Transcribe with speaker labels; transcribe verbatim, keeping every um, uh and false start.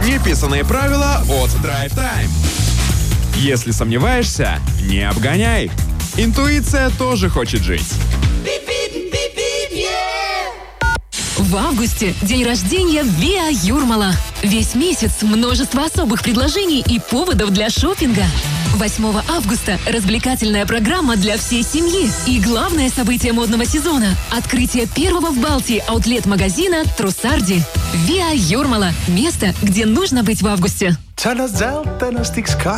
Speaker 1: Неписанные правила от Drive Time. Если сомневаешься, не обгоняй. Интуиция тоже хочет жить.
Speaker 2: В августе день рождения Виа Юрмала. Весь месяц множество особых предложений и поводов для шопинга. восьмого августа развлекательная программа для всей семьи. И главное событие модного сезона – открытие первого в Балтии аутлет-магазина Трусарди. Виа Юрмала – место, где нужно быть в августе.